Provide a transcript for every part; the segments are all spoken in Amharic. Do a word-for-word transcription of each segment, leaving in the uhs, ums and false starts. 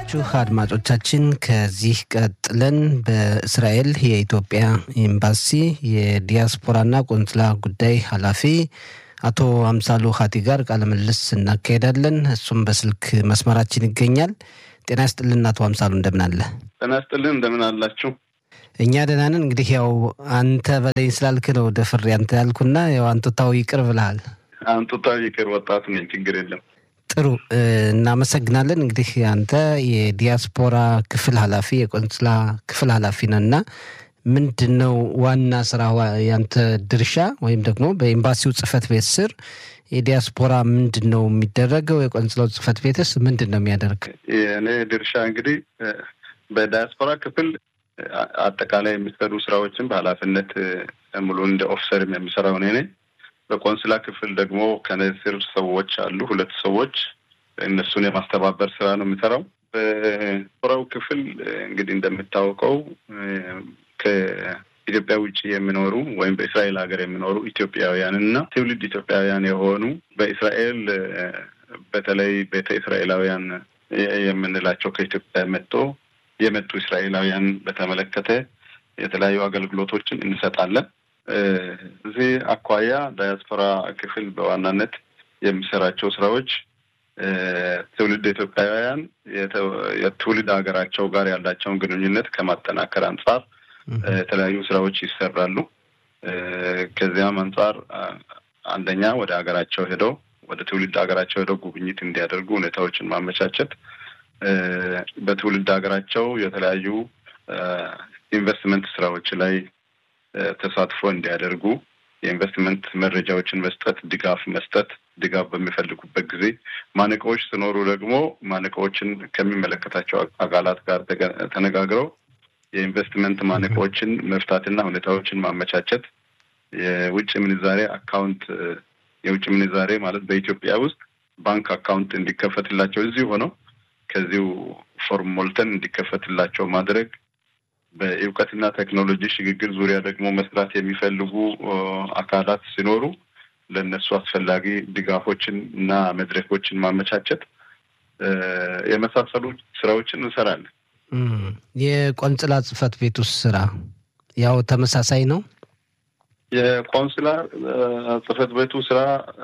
የተከበራችሁ አድማጮቻችን ከዚህ ቀጥለን በእስራኤል የኢትዮጵያ ኤምባሲ የዲያስፖራና ቆንስላ ጉዳይ ኃላፊ አቶ አምሳሉ ኻቲ ጋር ቃለ ምልልስ እናካሄዳለን። እሱም በስልክ መስመራችን ይገኛል። ጤና ይስጥልን አቶ አምሳሉ፣ እንደምን አለ? ጤና ይስጥልን፣ እንደምን አላችሁ? እኛ ደህና ነን። እንግዲህ ያው አንተ በለኝ ስላልክ ነው ደፍሬ አንተ ያልኩና ያው አንቱታው ይቅር ብለሃል። አንቱታው ይቅር፣ ወጣት ነኝ፣ ችግር የለም። ጥሩ እናመሰግናለን። እንግዲህ አንተ የዲያስፖራ ክፍል ኃላፊ የቆንስላ ክፍል ኃላፊ ነህና ምንድነው ዋና ስራ ያንተ ድርሻ ወይም ደግሞ በኤምባሲው ጽህፈት ቤት ስር የዲያስፖራ ምንድነው የሚደረገው? የቆንስላው ጽህፈት ቤትስ ምንድነው የሚያደርግ? የኔ ድርሻ እንግዲህ በዲያስፖራ ክፍል አጠቃላይ የሚሰሩ ስራዎችን በኃላፊነት ሙሉ እንደ ኦፊሰር የሚሰራው እኔ ነኝ። በቆንስላ ክፍል ደግሞ ከነስር ሰዎች አሉ፣ ሁለት ሰዎች፣ እነሱን የማስተባበር ስራ ነው የሚሰራው። በዲያስፖራው ክፍል እንግዲህ እንደምታውቀው ከኢትዮጵያ ውጭ የሚኖሩ ወይም በእስራኤል ሀገር የሚኖሩ ኢትዮጵያውያን እና ትውልድ ኢትዮጵያውያን የሆኑ በእስራኤል በተለይ ቤተ እስራኤላውያን የምንላቸው ከኢትዮጵያ መጥቶ የመጡ እስራኤላውያን በተመለከተ የተለያዩ አገልግሎቶችን እንሰጣለን። እዚህ አኳያ ዳያስፖራ ክፍል በዋናነት የሚሰራቸው ስራዎች ትውልድ ኢትዮጵያውያን የትውልድ ሀገራቸው ጋር ያላቸውን ግንኙነት ከማጠናከር አንጻር የተለያዩ ስራዎች ይሰራሉ። ከዚያም አንጻር አንደኛ ወደ ሀገራቸው ሄደው ወደ ትውልድ ሀገራቸው ሄደው ጉብኝት እንዲያደርጉ ሁኔታዎችን ማመቻቸት፣ በትውልድ ሀገራቸው የተለያዩ ኢንቨስትመንት ስራዎች ላይ ተሳትፎ እንዲያደርጉ የኢንቨስትመንት መረጃዎችን መስጠት፣ ድጋፍ መስጠት፣ ድጋፍ በሚፈልጉበት ጊዜ ማነቆዎች ሲኖሩ ደግሞ ማነቆዎችን ከሚመለከታቸው አካላት ጋር ተነጋግረው የኢንቨስትመንት ማነቆዎችን መፍታትና ሁኔታዎችን ማመቻቸት፣ የውጭ ምንዛሬ አካውንት የውጭ ምንዛሬ ማለት በኢትዮጵያ ውስጥ ባንክ አካውንት እንዲከፈትላቸው እዚሁ ሆነው ከዚሁ ፎርም ሞልተን እንዲከፈትላቸው ማድረግ፣ በእውቀትና ቴክኖሎጂ ሽግግር ዙሪያ ደግሞ መስራት የሚፈልጉ አካላት ሲኖሩ ለነሱ አስፈላጊ ድጋፎችን እና መድረኮችን ማመቻቸት የመሳሰሉ ስራዎችን እንሰራለን። የቆንስላ ጽህፈት ቤቱ ስራ ያው ተመሳሳይ ነው። የቆንስላ ጽህፈት ቤቱ ስራ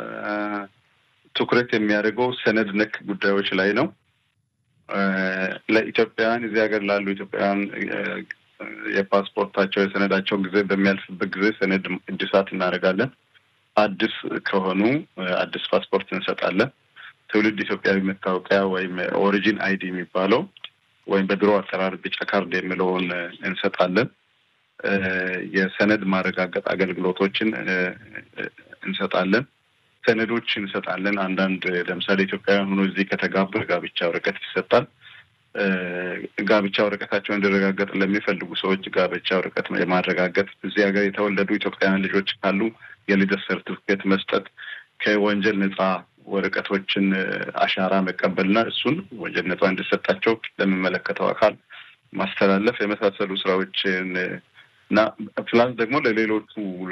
ትኩረት የሚያደርገው ሰነድ ነክ ጉዳዮች ላይ ነው። ለኢትዮጵያውያን እዚህ ሀገር ላሉ ኢትዮጵያውያን የፓስፖርታቸው የሰነዳቸው ጊዜ በሚያልፍበት ጊዜ ሰነድ እድሳት እናደርጋለን። አዲስ ከሆኑ አዲስ ፓስፖርት እንሰጣለን። ትውልድ ኢትዮጵያዊ መታወቂያ ወይም ኦሪጂን አይዲ የሚባለው ወይም በድሮ አጠራር ቢጫ ካርድ የሚለውን እንሰጣለን። የሰነድ ማረጋገጥ አገልግሎቶችን እንሰጣለን። ሰነዶች እንሰጣለን። አንዳንድ ለምሳሌ ኢትዮጵያውያን ሆኖ እዚህ ከተጋቡ ጋብቻ ወረቀት ይሰጣል። ጋብቻ ወረቀታቸው እንዲረጋገጥ ለሚፈልጉ ሰዎች ጋብቻ ወረቀት የማረጋገጥ፣ እዚህ ሀገር የተወለዱ ኢትዮጵያውያን ልጆች ካሉ የልደት ሰርቲፊኬት መስጠት፣ ከወንጀል ነጻ ወረቀቶችን አሻራ መቀበልና እሱን ወንጀል ነጻ እንዲሰጣቸው ለሚመለከተው አካል ማስተላለፍ የመሳሰሉ ስራዎችን እና ፕላስ ደግሞ ለሌሎቹ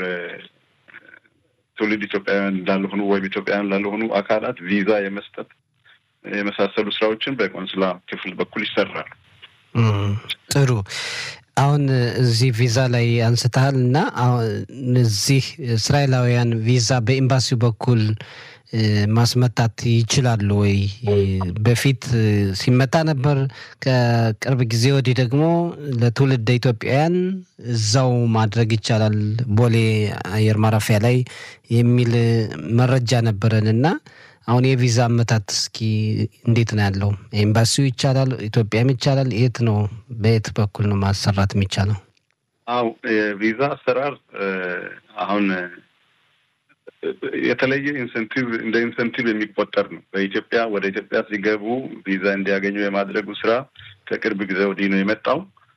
ትውልድ ኢትዮጵያውያን ላልሆኑ ወይም ኢትዮጵያውያን ላልሆኑ አካላት ቪዛ የመስጠት የመሳሰሉ ስራዎችን በቆንስላ ክፍል በኩል ይሰራል። ጥሩ። አሁን እዚህ ቪዛ ላይ አንስተሃል እና እዚህ እስራኤላውያን ቪዛ በኤምባሲው በኩል ማስመታት ይችላሉ ወይ? በፊት ሲመታ ነበር። ከቅርብ ጊዜ ወዲህ ደግሞ ለትውልድ ኢትዮጵያውያን እዛው ማድረግ ይቻላል ቦሌ አየር ማረፊያ ላይ የሚል መረጃ ነበረንና አሁን የቪዛ አመታት እስኪ እንዴት ነው ያለው? ኤምባሲው ይቻላል? ኢትዮጵያም ይቻላል? የት ነው በየት በኩል ነው ማሰራት የሚቻለው? አው የቪዛ አሰራር አሁን የተለየ ኢንሰንቲቭ እንደ ኢንሰንቲቭ የሚቆጠር ነው። በኢትዮጵያ ወደ ኢትዮጵያ ሲገቡ ቪዛ እንዲያገኙ የማድረጉ ስራ ከቅርብ ጊዜ ወዲህ ነው የመጣው።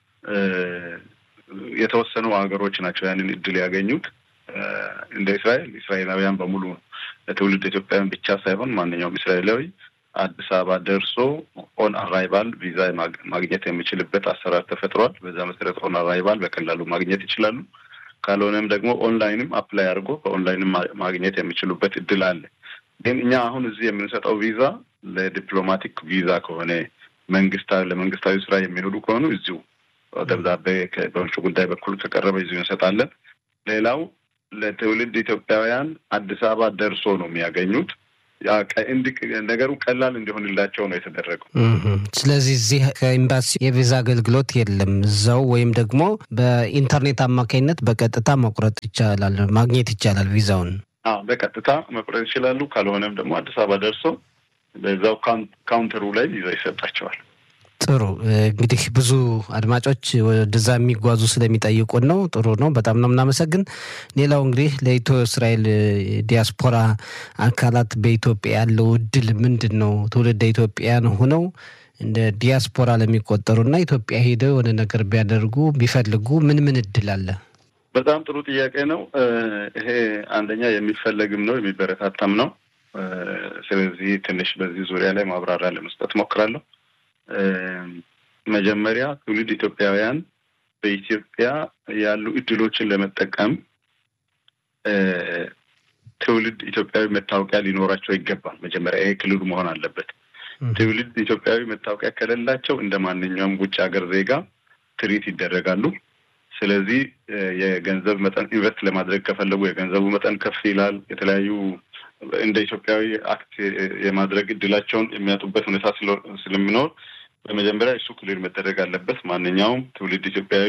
የተወሰኑ ሀገሮች ናቸው ያንን እድል ያገኙት። እንደ እስራኤል እስራኤላውያን በሙሉ ለትውልድ ኢትዮጵያውያን ብቻ ሳይሆን ማንኛውም እስራኤላዊ አዲስ አበባ ደርሶ ኦን አራይቫል ቪዛ ማግኘት የሚችልበት አሰራር ተፈጥሯል። በዛ መሰረት ኦን አራይቫል በቀላሉ ማግኘት ይችላሉ። ካልሆነም ደግሞ ኦንላይንም አፕላይ አድርጎ በኦንላይንም ማግኘት የሚችሉበት እድል አለ። ግን እኛ አሁን እዚህ የምንሰጠው ቪዛ ለዲፕሎማቲክ ቪዛ ከሆነ መንግስታዊ ለመንግስታዊ ስራ የሚሄዱ ከሆኑ እዚሁ ደብዳቤ በውጭ ጉዳይ በኩል ከቀረበ እዚሁ እንሰጣለን። ሌላው ለትውልድ ኢትዮጵያውያን አዲስ አበባ ደርሶ ነው የሚያገኙት። ያ ከእንዲ ነገሩ ቀላል እንዲሆንላቸው ነው የተደረገው። ስለዚህ እዚህ ከኤምባሲ የቪዛ አገልግሎት የለም። እዛው ወይም ደግሞ በኢንተርኔት አማካኝነት በቀጥታ መቁረጥ ይቻላል፣ ማግኘት ይቻላል ቪዛውን። አዎ በቀጥታ መቁረጥ ይችላሉ። ካልሆነም ደግሞ አዲስ አበባ ደርሶ በዛው ካውንተሩ ላይ ቪዛ ይሰጣቸዋል። ጥሩ እንግዲህ ብዙ አድማጮች ወደዛ የሚጓዙ ስለሚጠይቁን ነው። ጥሩ ነው። በጣም ነው የምናመሰግን። ሌላው እንግዲህ ለኢትዮ እስራኤል ዲያስፖራ አካላት በኢትዮጵያ ያለው እድል ምንድን ነው? ትውልደ ኢትዮጵያን ሆነው እንደ ዲያስፖራ ለሚቆጠሩና ኢትዮጵያ ሄደው የሆነ ነገር ቢያደርጉ ቢፈልጉ ምን ምን እድል አለ? በጣም ጥሩ ጥያቄ ነው። ይሄ አንደኛ የሚፈለግም ነው የሚበረታታም ነው። ስለዚህ ትንሽ በዚህ ዙሪያ ላይ ማብራሪያ ለመስጠት ሞክራለሁ። መጀመሪያ ትውልድ ኢትዮጵያውያን በኢትዮጵያ ያሉ እድሎችን ለመጠቀም ትውልድ ኢትዮጵያዊ መታወቂያ ሊኖራቸው ይገባል። መጀመሪያ ይሄ ክልሉ መሆን አለበት። ትውልድ ኢትዮጵያዊ መታወቂያ ከሌላቸው እንደ ማንኛውም ውጭ ሀገር ዜጋ ትሪት ይደረጋሉ። ስለዚህ የገንዘብ መጠን ኢንቨስት ለማድረግ ከፈለጉ የገንዘቡ መጠን ከፍ ይላል። የተለያዩ እንደ ኢትዮጵያዊ አክት የማድረግ እድላቸውን የሚያጡበት ሁኔታ ስለሚኖር በመጀመሪያ እሱ ክሊር መደረግ አለበት። ማንኛውም ትውልድ ኢትዮጵያዊ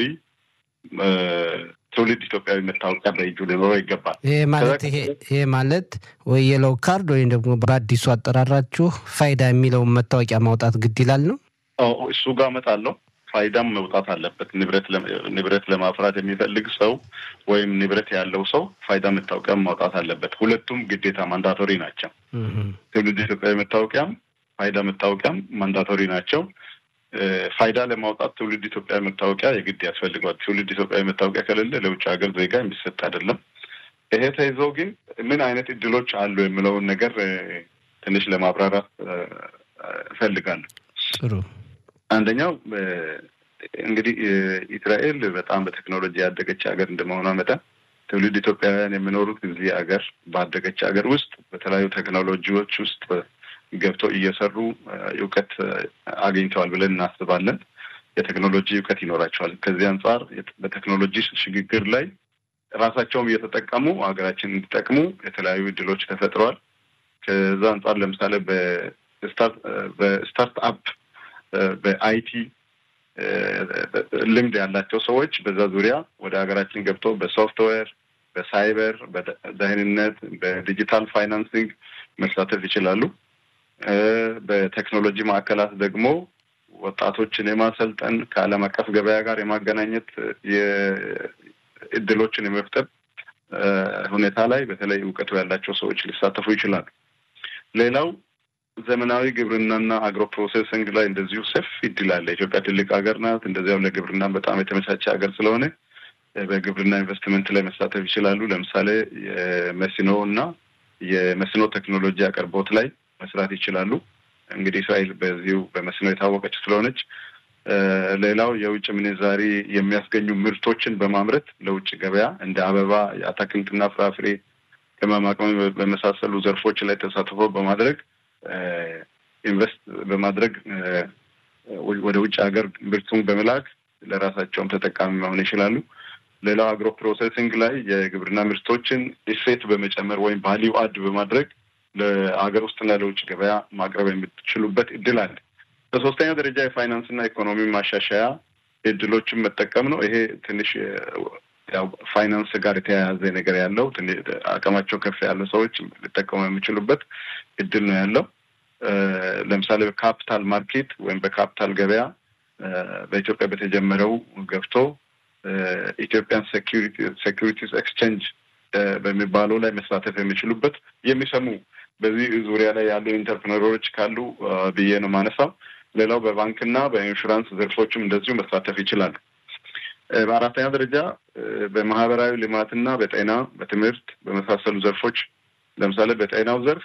ትውልድ ኢትዮጵያዊ መታወቂያ በእጁ ሊኖረው ይገባል። ይሄ ማለት ይሄ ይሄ ማለት ወይ የለው ካርድ ወይም ደግሞ በአዲሱ አጠራራችሁ ፋይዳ የሚለውን መታወቂያ ማውጣት ግድ ይላል ነው? አዎ እሱ ጋር እመጣለሁ። ፋይዳም መውጣት አለበት። ንብረት ንብረት ለማፍራት የሚፈልግ ሰው ወይም ንብረት ያለው ሰው ፋይዳ መታወቂያም ማውጣት አለበት። ሁለቱም ግዴታ ማንዳቶሪ ናቸው። ትውልድ ኢትዮጵያዊ መታወቂያም ፋይዳ መታወቂያም ማንዳቶሪ ናቸው። ፋይዳ ለማውጣት ትውልድ ኢትዮጵያዊ መታወቂያ የግድ ያስፈልገዋል። ትውልድ ኢትዮጵያዊ መታወቂያ ከሌለ ለውጭ ሀገር ዜጋ የሚሰጥ አይደለም። ይሄ ተይዞ ግን ምን አይነት እድሎች አሉ የሚለውን ነገር ትንሽ ለማብራራት እፈልጋለሁ። ጥሩ። አንደኛው እንግዲህ እስራኤል በጣም በቴክኖሎጂ ያደገች ሀገር እንደመሆኗ መጠን ትውልድ ኢትዮጵያውያን የሚኖሩት እዚህ ሀገር ባደገች ሀገር ውስጥ በተለያዩ ቴክኖሎጂዎች ውስጥ ገብተው እየሰሩ እውቀት አግኝተዋል ብለን እናስባለን። የቴክኖሎጂ እውቀት ይኖራቸዋል። ከዚህ አንጻር በቴክኖሎጂ ሽግግር ላይ ራሳቸውም እየተጠቀሙ ሀገራችን እንዲጠቅሙ የተለያዩ እድሎች ተፈጥረዋል። ከዛ አንጻር ለምሳሌ በስታርት በስታርት አፕ በአይቲ ልምድ ያላቸው ሰዎች በዛ ዙሪያ ወደ ሀገራችን ገብተው በሶፍትዌር፣ በሳይበር፣ በደህንነት፣ በዲጂታል ፋይናንሲንግ መሳተፍ ይችላሉ። በቴክኖሎጂ ማዕከላት ደግሞ ወጣቶችን የማሰልጠን ከዓለም አቀፍ ገበያ ጋር የማገናኘት የእድሎችን የመፍጠር ሁኔታ ላይ በተለይ እውቀቱ ያላቸው ሰዎች ሊሳተፉ ይችላሉ። ሌላው ዘመናዊ ግብርናና አግሮ ፕሮሴሲንግ ላይ እንደዚሁ ሰፊ እድል አለ። ኢትዮጵያ ትልቅ ሀገር ናት። እንደዚያው ለግብርና በጣም የተመቻቸ ሀገር ስለሆነ በግብርና ኢንቨስትመንት ላይ መሳተፍ ይችላሉ። ለምሳሌ የመስኖ እና የመስኖ ቴክኖሎጂ አቅርቦት ላይ መስራት ይችላሉ። እንግዲህ እስራኤል በዚሁ በመስኖ የታወቀች ስለሆነች ሌላው የውጭ ምንዛሪ የሚያስገኙ ምርቶችን በማምረት ለውጭ ገበያ እንደ አበባ፣ የአትክልትና ፍራፍሬ፣ ቅመማ ቅመም በመሳሰሉ ዘርፎች ላይ ተሳትፎ በማድረግ ኢንቨስት በማድረግ ወደ ውጭ ሀገር ምርቱን በመላክ ለራሳቸውም ተጠቃሚ መሆን ይችላሉ። ሌላው አግሮ ፕሮሴሲንግ ላይ የግብርና ምርቶችን እሴት በመጨመር ወይም ቫልዩ አድ በማድረግ ለሀገር ውስጥና ለውጭ ገበያ ማቅረብ የምትችሉበት እድል አለ። በሶስተኛ ደረጃ የፋይናንስና ኢኮኖሚ ማሻሻያ እድሎችን መጠቀም ነው። ይሄ ትንሽ ያው ፋይናንስ ጋር የተያያዘ ነገር ያለው አቅማቸው ከፍ ያለ ሰዎች ሊጠቀሙ የሚችሉበት እድል ነው ያለው። ለምሳሌ በካፒታል ማርኬት ወይም በካፒታል ገበያ በኢትዮጵያ በተጀመረው ገብቶ ኢትዮጵያን ሴኩሪቲ ሴኩሪቲስ ኤክስቼንጅ በሚባለው ላይ መሳተፍ የሚችሉበት የሚሰሙ በዚህ ዙሪያ ላይ ያሉ ኢንተርፕረነሮች ካሉ ብዬ ነው ማነሳው። ሌላው በባንክና በኢንሹራንስ ዘርፎችም እንደዚሁ መሳተፍ ይችላሉ። በአራተኛ ደረጃ በማህበራዊ ልማትና በጤና፣ በትምህርት በመሳሰሉ ዘርፎች ለምሳሌ በጤናው ዘርፍ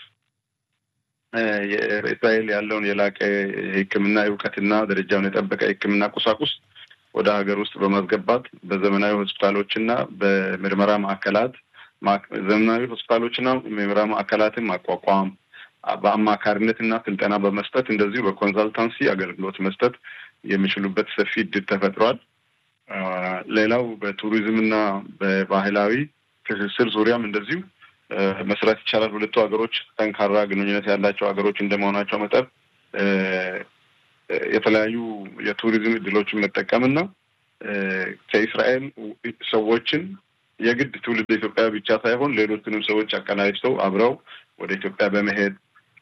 የእስራኤል ያለውን የላቀ የሕክምና እውቀትና ደረጃውን የጠበቀ የሕክምና ቁሳቁስ ወደ ሀገር ውስጥ በማስገባት በዘመናዊ ሆስፒታሎችና በምርመራ ማዕከላት ዘመናዊ ሆስፒታሎችና ምርመራ ማዕከላትን ማቋቋም፣ በአማካሪነትና ስልጠና በመስጠት እንደዚሁ በኮንሳልታንሲ አገልግሎት መስጠት የሚችሉበት ሰፊ እድል ተፈጥሯል። ሌላው በቱሪዝምና በባህላዊ ትስስር ዙሪያም እንደዚሁ መስራት ይቻላል። ሁለቱ ሀገሮች ጠንካራ ግንኙነት ያላቸው ሀገሮች እንደመሆናቸው መጠን የተለያዩ የቱሪዝም እድሎችን መጠቀምና ከእስራኤል ሰዎችን የግድ ትውልድ ኢትዮጵያ ብቻ ሳይሆን ሌሎችንም ሰዎች አቀናጅተው አብረው ወደ ኢትዮጵያ በመሄድ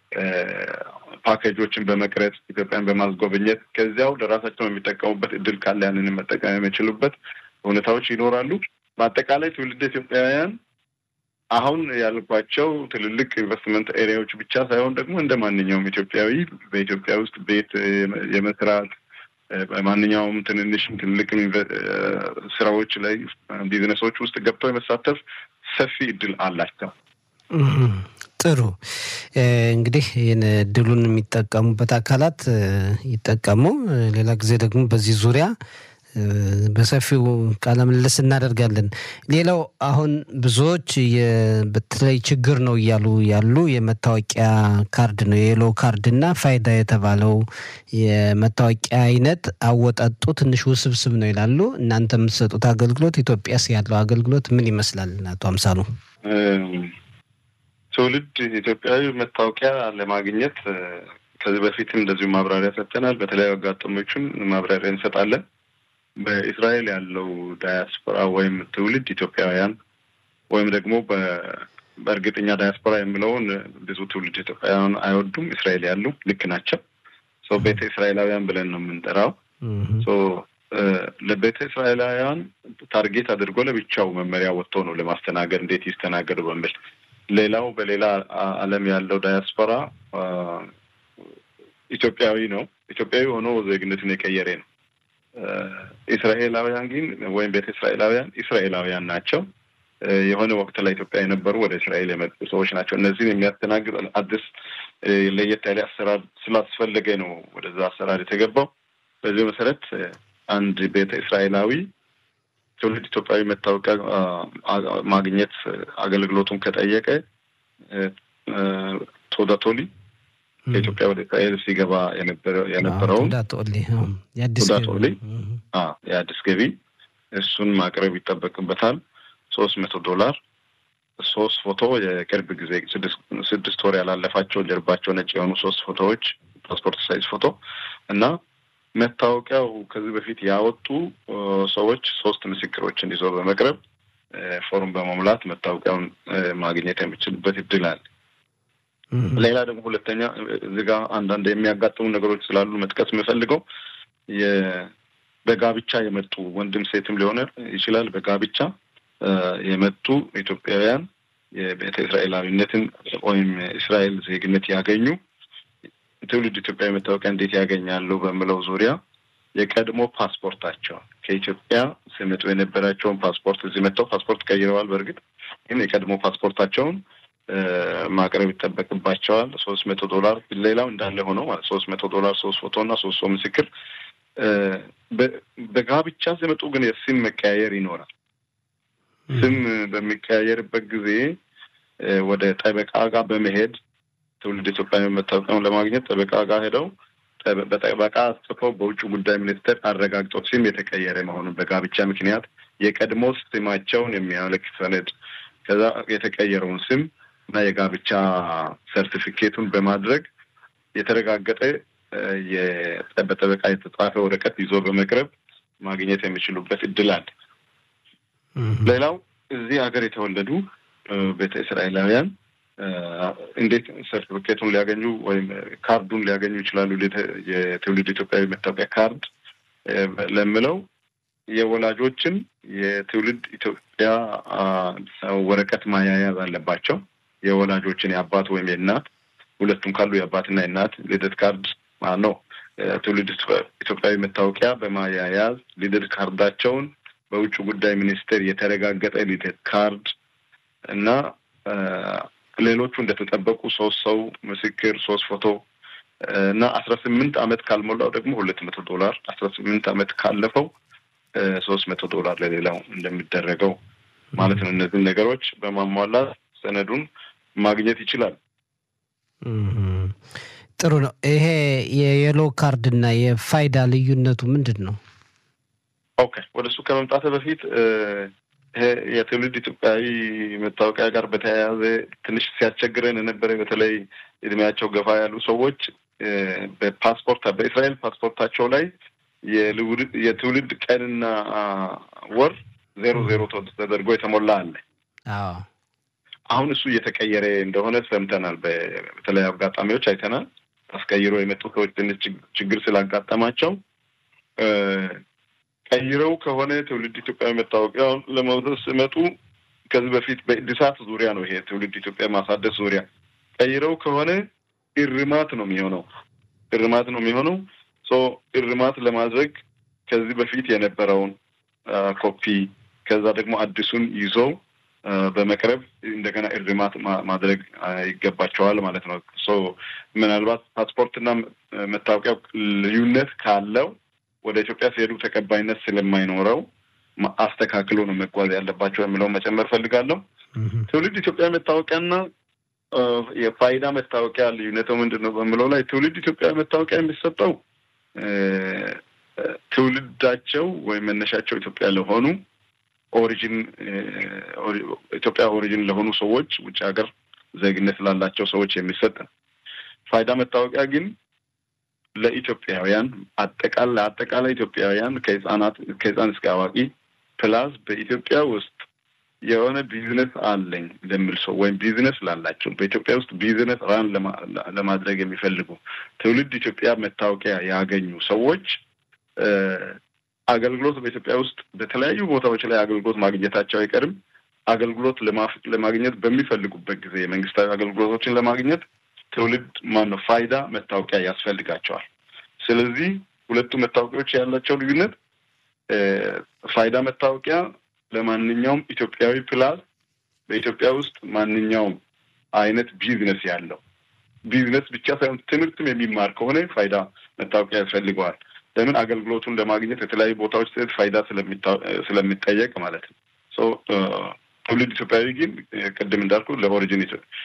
ፓኬጆችን በመቅረጽ ኢትዮጵያን በማስጎብኘት ከዚያው ለራሳቸው የሚጠቀሙበት እድል ካለ ያንን መጠቀም የሚችሉበት ሁኔታዎች ይኖራሉ። በአጠቃላይ ትውልድ ኢትዮጵያውያን አሁን ያልኳቸው ትልልቅ ኢንቨስትመንት ኤሪያዎች ብቻ ሳይሆን ደግሞ እንደ ማንኛውም ኢትዮጵያዊ በኢትዮጵያ ውስጥ ቤት የመስራት በማንኛውም ትንንሽ ትልልቅ ስራዎች ላይ ቢዝነሶች ውስጥ ገብተው የመሳተፍ ሰፊ እድል አላቸው። ጥሩ እንግዲህ ይህን እድሉን የሚጠቀሙበት አካላት ይጠቀሙ። ሌላ ጊዜ ደግሞ በዚህ ዙሪያ በሰፊው ቃለ ምልልስ እናደርጋለን። ሌላው አሁን ብዙዎች በተለይ ችግር ነው እያሉ ያሉ የመታወቂያ ካርድ ነው የሎ ካርድ እና ፋይዳ የተባለው የመታወቂያ አይነት አወጣጡ ትንሽ ውስብስብ ነው ይላሉ። እናንተ የምትሰጡት አገልግሎት ኢትዮጵያስ ያለው አገልግሎት ምን ይመስላል? አቶ አምሳሉ ትውልድ ኢትዮጵያዊ መታወቂያ ለማግኘት ከዚህ በፊትም እንደዚሁ ማብራሪያ ሰጥተናል። በተለያዩ አጋጣሚዎችም ማብራሪያ እንሰጣለን። በእስራኤል ያለው ዳያስፖራ ወይም ትውልድ ኢትዮጵያውያን ወይም ደግሞ በእርግጠኛ ዳያስፖራ የሚለውን ብዙ ትውልድ ኢትዮጵያውያን አይወዱም። እስራኤል ያሉ ልክ ናቸው። ሶ ቤተ እስራኤላውያን ብለን ነው የምንጠራው። ሶ ለቤተ እስራኤላውያን ታርጌት አድርጎ ለብቻው መመሪያ ወጥቶ ነው ለማስተናገድ እንዴት ይስተናገዱ በሚል። ሌላው በሌላ ዓለም ያለው ዳያስፖራ ኢትዮጵያዊ ነው። ኢትዮጵያዊ ሆኖ ዜግነትን የቀየረ ነው። እስራኤላውያን ግን ወይም ቤተ እስራኤላውያን እስራኤላውያን ናቸው። የሆነ ወቅት ላይ ኢትዮጵያ የነበሩ ወደ እስራኤል የመጡ ሰዎች ናቸው። እነዚህን የሚያስተናግድ አዲስ ለየት ያለ አሰራር ስላስፈለገ ነው ወደዛ አሰራር የተገባው። በዚህ መሰረት አንድ ቤተ እስራኤላዊ ትውልድ ኢትዮጵያዊ መታወቂያ ማግኘት አገልግሎቱን ከጠየቀ ቶዳቶሊ ከኢትዮጵያ ወደ እስራኤል ሲገባ የነበረው የነበረው ቶዳቶሊ የአዲስ ገቢ አ የአዲስ ገቢ እሱን ማቅረብ ይጠበቅበታል። ሶስት መቶ ዶላር ሶስት ፎቶ የቅርብ ጊዜ ስድስት ወር ያላለፋቸው ጀርባቸው ነጭ የሆኑ ሶስት ፎቶዎች ፓስፖርት ሳይዝ ፎቶ እና መታወቂያው ከዚህ በፊት ያወጡ ሰዎች ሶስት ምስክሮችን ይዘው በመቅረብ ፎርም በመሙላት መታወቂያውን ማግኘት የሚችሉበት እድል አለ። ሌላ ደግሞ ሁለተኛ እዚህ ጋር አንዳንድ የሚያጋጥሙ ነገሮች ስላሉ መጥቀስ የምፈልገው በጋብቻ የመጡ ወንድም ሴትም ሊሆን ይችላል። በጋብቻ የመጡ ኢትዮጵያውያን የቤተ እስራኤላዊነትን ወይም እስራኤል ዜግነት ያገኙ ትውልድ ኢትዮጵያዊ መታወቂያ እንዴት ያገኛሉ በሚለው ዙሪያ የቀድሞ ፓስፖርታቸው ከኢትዮጵያ ሲመጡ የነበራቸውን ፓስፖርት እዚህ መጥተው ፓስፖርት ቀይረዋል። በእርግጥ ግን የቀድሞ ፓስፖርታቸውን ማቅረብ ይጠበቅባቸዋል። ሶስት መቶ ዶላር ሌላው እንዳለ ሆኖ ማለት ሶስት መቶ ዶላር ሶስት ፎቶ እና ሶስት ሰው ምስክር። በጋብቻ ሲመጡ ግን የስም መቀያየር ይኖራል። ስም በሚቀያየርበት ጊዜ ወደ ጠበቃ ጋር በመሄድ ትውልድ ኢትዮጵያዊ መታወቂያውን ለማግኘት ጠበቃ ጋር ሄደው በጠበቃ አጽፈው በውጭ ጉዳይ ሚኒስቴር አረጋግጠው ስም የተቀየረ መሆኑን በጋብቻ ምክንያት የቀድሞ ስማቸውን የሚያመለክት ሰነድ ከዛ የተቀየረውን ስም እና የጋብቻ ሰርቲፊኬቱን በማድረግ የተረጋገጠ የጠበቃ የተጻፈ ወረቀት ይዞ በመቅረብ ማግኘት የሚችሉበት እድል አለ። ሌላው እዚህ ሀገር የተወለዱ ቤተ እስራኤላውያን እንዴት ሰርቲፊኬቱን ሊያገኙ ወይም ካርዱን ሊያገኙ ይችላሉ? የትውልድ ኢትዮጵያዊ መታወቂያ ካርድ ለምለው የወላጆችን የትውልድ ኢትዮጵያ ወረቀት ማያያዝ አለባቸው። የወላጆችን የአባት ወይም የእናት ሁለቱም ካሉ የአባትና የእናት ልደት ካርድ ማለት ነው። ትውልድ ኢትዮጵያዊ መታወቂያ በማያያዝ ልደት ካርዳቸውን በውጭ ጉዳይ ሚኒስቴር የተረጋገጠ ልደት ካርድ እና ሌሎቹ እንደተጠበቁ ሶስት ሰው ምስክር ሶስት ፎቶ እና አስራ ስምንት አመት ካልሞላው ደግሞ ሁለት መቶ ዶላር አስራ ስምንት አመት ካለፈው ሶስት መቶ ዶላር ለሌላው እንደሚደረገው ማለት ነው። እነዚህ ነገሮች በማሟላት ሰነዱን ማግኘት ይችላል። ጥሩ ነው። ይሄ የየሎ ካርድ እና የፋይዳ ልዩነቱ ምንድነው? ኦኬ ወደሱ ከመምጣት በፊት ይሄ የትውልድ ኢትዮጵያዊ መታወቂያ ጋር በተያያዘ ትንሽ ሲያስቸግረን የነበረ በተለይ እድሜያቸው ገፋ ያሉ ሰዎች በፓስፖርት በእስራኤል ፓስፖርታቸው ላይ የትውልድ ቀንና ወር ዜሮ ዜሮ ተደርጎ የተሞላ አለ። አዎ አሁን እሱ እየተቀየረ እንደሆነ ሰምተናል። በተለይ አጋጣሚዎች አይተናል። አስቀይሮ የመጡ ሰዎች ትንሽ ችግር ስላጋጠማቸው ቀይረው ከሆነ ትውልድ ኢትዮጵያዊ መታወቂያውን ለመውሰድ ሲመጡ ከዚህ በፊት በእድሳት ዙሪያ ነው ይሄ ትውልድ ኢትዮጵያ ማሳደስ ዙሪያ ቀይረው ከሆነ እርማት ነው የሚሆነው እርማት ነው የሚሆነው ሶ እርማት ለማድረግ ከዚህ በፊት የነበረውን ኮፒ ከዛ ደግሞ አዲሱን ይዘው በመቅረብ እንደገና እርማት ማድረግ ይገባቸዋል ማለት ነው። ሶ ምናልባት ፓስፖርትና መታወቂያው ልዩነት ካለው ወደ ኢትዮጵያ ሲሄዱ ተቀባይነት ስለማይኖረው አስተካክሎ ነው መጓዝ ያለባቸው የሚለው መጨመር ፈልጋለሁ። ትውልድ ኢትዮጵያ መታወቂያና የፋይዳ መታወቂያ ልዩነቱ ምንድነው በሚለው ላይ ትውልድ ኢትዮጵያ መታወቂያ የሚሰጠው ትውልዳቸው ወይ መነሻቸው ኢትዮጵያ ለሆኑ ኦሪጂን ኢትዮጵያ ኦሪጂን ለሆኑ ሰዎች ውጭ ሀገር ዜግነት ላላቸው ሰዎች የሚሰጥ ነው። ፋይዳ መታወቂያ ግን ለኢትዮጵያውያን አጠቃላይ አጠቃላይ ኢትዮጵያውያን ከህፃናት ከህፃን እስከ አዋቂ ፕላስ በኢትዮጵያ ውስጥ የሆነ ቢዝነስ አለኝ ለሚል ሰው ወይም ቢዝነስ ላላቸው በኢትዮጵያ ውስጥ ቢዝነስ ራን ለማድረግ የሚፈልጉ ትውልድ ኢትዮጵያ መታወቂያ ያገኙ ሰዎች አገልግሎት በኢትዮጵያ ውስጥ በተለያዩ ቦታዎች ላይ አገልግሎት ማግኘታቸው አይቀርም። አገልግሎት ለማግኘት በሚፈልጉበት ጊዜ የመንግስታዊ አገልግሎቶችን ለማግኘት ትውልድ ማነው ፋይዳ መታወቂያ ያስፈልጋቸዋል። ስለዚህ ሁለቱ መታወቂያዎች ያላቸው ልዩነት ፋይዳ መታወቂያ ለማንኛውም ኢትዮጵያዊ ፕላስ በኢትዮጵያ ውስጥ ማንኛውም አይነት ቢዝነስ ያለው ቢዝነስ ብቻ ሳይሆን ትምህርትም የሚማር ከሆነ ፋይዳ መታወቂያ ያስፈልገዋል። ለምን አገልግሎቱን ለማግኘት የተለያዩ ቦታዎች ሲሄድ ፋይዳ ስለሚጠየቅ ማለት ነው። ሶ ትውልድ ኢትዮጵያዊ ግን ቅድም እንዳልኩ ለኦሪጂን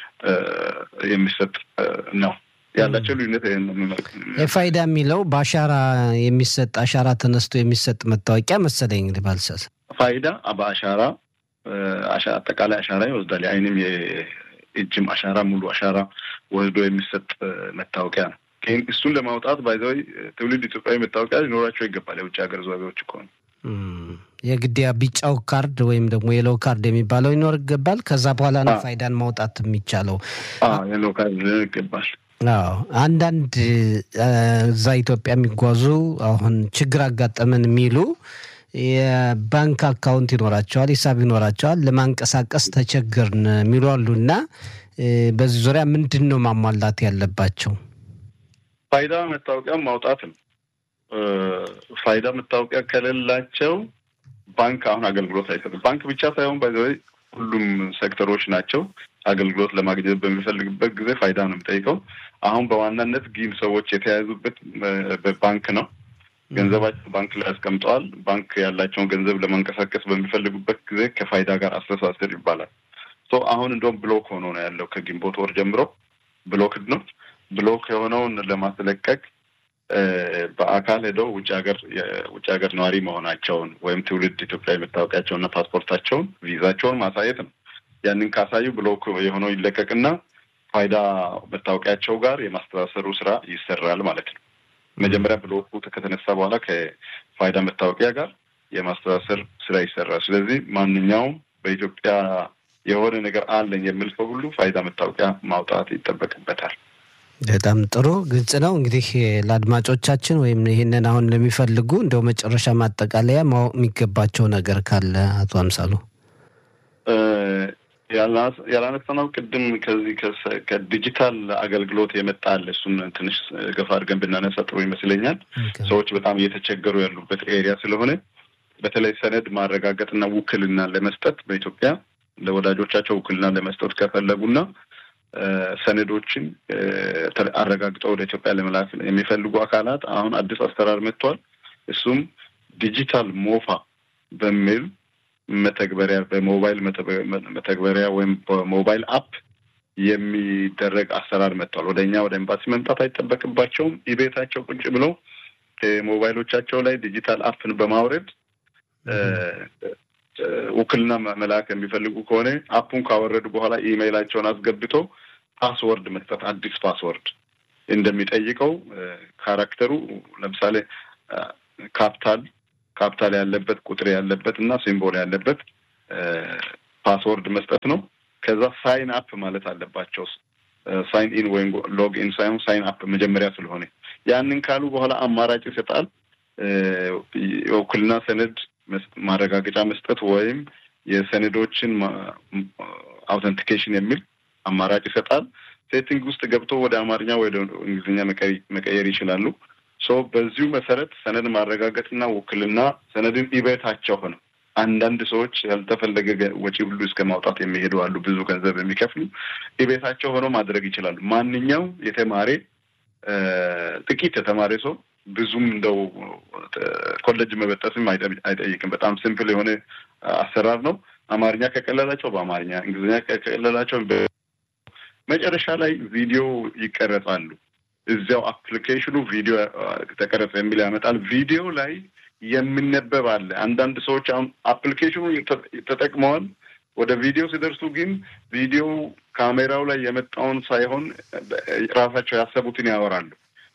የሚሰጥ ነው። ያላቸው ልዩነት የፋይዳ የሚለው በአሻራ የሚሰጥ አሻራ ተነስቶ የሚሰጥ መታወቂያ መሰለኝ እንግዲህ ባልሳሳት ፋይዳ በአሻራ አሻራ አጠቃላይ አሻራ ይወስዳል። አይንም የእጅም አሻራ ሙሉ አሻራ ወስዶ የሚሰጥ መታወቂያ ነው። ግን እሱን ለማውጣት ባይዘው ትውልድ ኢትዮጵያዊ መታወቂያ ሊኖራቸው ይገባል። የውጭ ሀገር ዜጎች እኮ ነው የግዲያ ቢጫው ካርድ ወይም ደግሞ የሎ ካርድ የሚባለው ይኖር ይገባል። ከዛ በኋላ ነው ፋይዳን ማውጣት የሚቻለው። አዎ የሎ ካርድ ይገባል። አዎ አንዳንድ እዛ ኢትዮጵያ የሚጓዙ አሁን ችግር አጋጠመን የሚሉ የባንክ አካውንት ይኖራቸዋል፣ ሂሳብ ይኖራቸዋል፣ ለማንቀሳቀስ ተቸገርን የሚሉ አሉና በዚህ ዙሪያ ምንድነው ማሟላት ያለባቸው? ፋይዳ መታወቂያ ማውጣት ነው። ፋይዳ መታወቂያ ከሌላቸው ባንክ አሁን አገልግሎት አይሰጥም። ባንክ ብቻ ሳይሆን ባይዘው ሁሉም ሴክተሮች ናቸው አገልግሎት ለማግኘት በሚፈልግበት ጊዜ ፋይዳ ነው የሚጠይቀው። አሁን በዋናነት ግን ሰዎች የተያዙበት በባንክ ነው። ገንዘባቸው ባንክ ላይ አስቀምጠዋል። ባንክ ያላቸውን ገንዘብ ለማንቀሳቀስ በሚፈልጉበት ጊዜ ከፋይዳ ጋር አስተሳሰር ይባላል። ሶ አሁን እንደውም ብሎክ ሆኖ ነው ያለው። ከግንቦት ወር ጀምሮ ብሎክ ነው። ብሎክ የሆነውን ለማስለቀቅ በአካል ሄደው ውጭ ሀገር ውጭ ሀገር ነዋሪ መሆናቸውን ወይም ትውልድ ኢትዮጵያዊ መታወቂያቸውንና ፓስፖርታቸውን ቪዛቸውን ማሳየት ነው። ያንን ካሳዩ ብሎክ የሆነው ይለቀቅና ፋይዳ መታወቂያቸው ጋር የማስተሳሰሩ ስራ ይሰራል ማለት ነው። መጀመሪያ ብሎኩ ከተነሳ በኋላ ከፋይዳ መታወቂያ ጋር የማስተሳሰር ስራ ይሰራል። ስለዚህ ማንኛውም በኢትዮጵያ የሆነ ነገር አለኝ የሚል ሰው ሁሉ ፋይዳ መታወቂያ ማውጣት ይጠበቅበታል። በጣም ጥሩ ግልጽ ነው። እንግዲህ ለአድማጮቻችን ወይም ይሄንን አሁን ለሚፈልጉ እንደው መጨረሻ ማጠቃለያ ማወቅ የሚገባቸው ነገር ካለ አቶ አምሳሉ? ያላነሳነው ቅድም ከዚህ ከዲጂታል አገልግሎት የመጣል እሱን ትንሽ ገፋ አድርገን ብናነሳ ጥሩ ይመስለኛል። ሰዎች በጣም እየተቸገሩ ያሉበት ኤሪያ ስለሆነ በተለይ ሰነድ ማረጋገጥና ውክልና ለመስጠት በኢትዮጵያ ለወዳጆቻቸው ውክልና ለመስጠት ከፈለጉና ሰነዶችን አረጋግጠው ወደ ኢትዮጵያ ለመላክ የሚፈልጉ አካላት አሁን አዲስ አሰራር መጥቷል። እሱም ዲጂታል ሞፋ በሚል መተግበሪያ በሞባይል መተግበሪያ ወይም በሞባይል አፕ የሚደረግ አሰራር መጥቷል። ወደኛ ወደ ኤምባሲ መምጣት አይጠበቅባቸውም። ኢቤታቸው ቁጭ ብለው ሞባይሎቻቸው ላይ ዲጂታል አፕን በማውረድ ውክልና መላክ የሚፈልጉ ከሆነ አፑን ካወረዱ በኋላ ኢሜይላቸውን አስገብቶ ፓስወርድ መስጠት፣ አዲስ ፓስወርድ እንደሚጠይቀው ካራክተሩ ለምሳሌ ካፒታል ካፒታል ያለበት ቁጥር ያለበት እና ሲምቦል ያለበት ፓስወርድ መስጠት ነው። ከዛ ሳይን አፕ ማለት አለባቸው። ሳይን ኢን ወይም ሎግ ኢን ሳይን ሳይን አፕ መጀመሪያ ስለሆነ ያንን ካሉ በኋላ አማራጭ ይሰጣል። የውክልና ሰነድ ማረጋገጫ መስጠት ወይም የሰነዶችን አውተንቲኬሽን የሚል አማራጭ ይሰጣል። ሴቲንግ ውስጥ ገብቶ ወደ አማርኛ ወደ እንግሊዝኛ መቀየር ይችላሉ። ሶ በዚሁ መሰረት ሰነድ ማረጋገጥና ውክልና ሰነድን ኢቤታቸው ሆነ አንዳንድ ሰዎች ያልተፈለገ ወጪ ሁሉ እስከ ማውጣት የሚሄዱ አሉ። ብዙ ገንዘብ የሚከፍሉ ኢቤታቸው ሆኖ ማድረግ ይችላሉ። ማንኛው የተማረ ጥቂት የተማረ ሰው ብዙም እንደው ኮሌጅ መበጠስም አይጠይቅም። በጣም ሲምፕል የሆነ አሰራር ነው። አማርኛ ከቀለላቸው በአማርኛ፣ እንግሊዝኛ ከቀለላቸው መጨረሻ ላይ ቪዲዮ ይቀረጻሉ። እዚያው አፕሊኬሽኑ ቪዲዮ ተቀረጸ የሚል ያመጣል። ቪዲዮ ላይ የሚነበብ አለ። አንዳንድ ሰዎች አሁን አፕሊኬሽኑ ተጠቅመዋል። ወደ ቪዲዮ ሲደርሱ ግን ቪዲዮ ካሜራው ላይ የመጣውን ሳይሆን ራሳቸው ያሰቡትን ያወራሉ።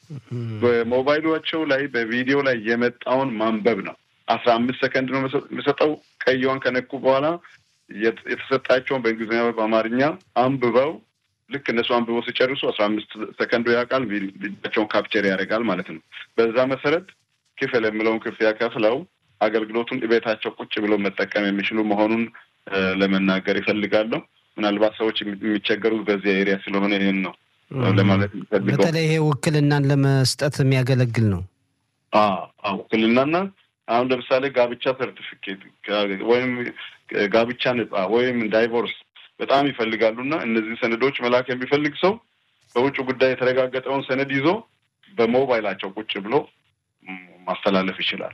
በሞባይላቸው ላይ በቪዲዮ ላይ የመጣውን ማንበብ ነው። አስራ አምስት ሰከንድ ነው የሚሰጠው። ቀይዋን ከነኩ በኋላ የተሰጣቸውን በእንግሊዝኛ በአማርኛ አንብበው ልክ እነሱ አንብበው ሲጨርሱ አስራ አምስት ሰከንዱ ያውቃል፣ ቪዲዮቸውን ካፕቸር ያደርጋል ማለት ነው። በዛ መሰረት ክፍል የሚለውን ክፍያ ከፍለው አገልግሎቱን ቤታቸው ቁጭ ብለው መጠቀም የሚችሉ መሆኑን ለመናገር ይፈልጋለሁ። ምናልባት ሰዎች የሚቸገሩት በዚህ ኤሪያ ስለሆነ ይሄን ነው ለማለት ፈልገው። በተለይ ይሄ ውክልናን ለመስጠት የሚያገለግል ነው። አዎ ውክልናና አሁን ለምሳሌ ጋብቻ ሰርቲፊኬት ወይም ጋብቻ ነጻ ወይም ዳይቮርስ በጣም ይፈልጋሉና እነዚህ ሰነዶች መላክ የሚፈልግ ሰው በውጭ ጉዳይ የተረጋገጠውን ሰነድ ይዞ በሞባይላቸው ቁጭ ብሎ ማስተላለፍ ይችላል።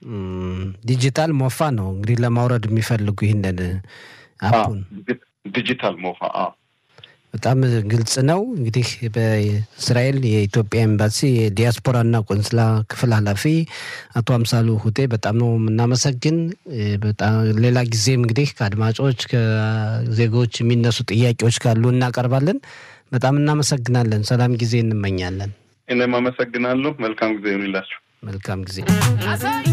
ዲጂታል ሞፋ ነው እንግዲህ ለማውረድ የሚፈልጉ ይሄንን አፑን ዲጂታል ሞፋ አዎ በጣም ግልጽ ነው። እንግዲህ በእስራኤል የኢትዮጵያ ኤምባሲ የዲያስፖራና ቆንስላ ክፍል ኃላፊ አቶ አምሳሉ ሁቴ በጣም ነው የምናመሰግን። በጣም ሌላ ጊዜም እንግዲህ ከአድማጮች ከዜጎች የሚነሱ ጥያቄዎች ካሉ እናቀርባለን። በጣም እናመሰግናለን። ሰላም ጊዜ እንመኛለን። እኔም አመሰግናለሁ። መልካም ጊዜ ይሁንላችሁ። መልካም ጊዜ